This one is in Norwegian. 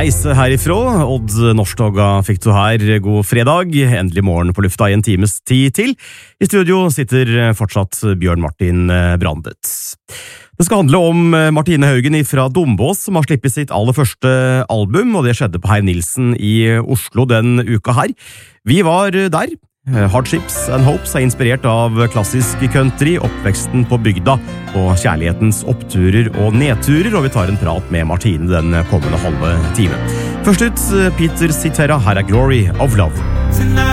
reise herifra. Odd Norstoga fikk du her. God fredag. Endelig morgen på lufta I en times tid til. I studio sitter fortsatt Bjørn Martin Brandet. Det skal handle om Martine Haugen fra Dombås, som har slippet sitt aller første album, og det skjedde på Herr Nilsen I Oslo den uka her. Vi var der. Hardships and Hopes inspirert av klassisk country, oppveksten på bygda og kjærlighetens oppturer og nedturer, og vi tar en prat med Martine den kommende halve time. Først ut, Peter Cetera, her Glory of Love.